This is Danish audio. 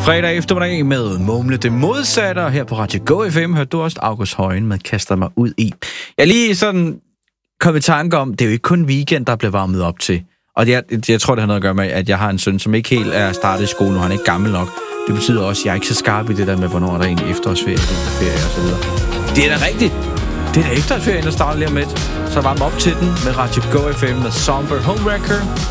Fredag eftermiddag med Mumle det modsatte, og her på Radio Go FM hørte du også August Højen med Kaster mig ud i. Jeg lige sådan kom i tanke om, det er jo ikke kun weekend, der bliver varmet op til. Og jeg tror, det har noget at gøre med, at jeg har en søn, som ikke helt er startet i skole nu, han er ikke gammel nok. Det betyder også, at jeg er ikke så skarp i det der med, hvornår der er en efterårsferie, vinterferie og så videre. Det er da rigtigt. Det er da efterårsferien, der starter lige om lidt. Så varm op til den med Radio Go FM med Somber Homewrecker.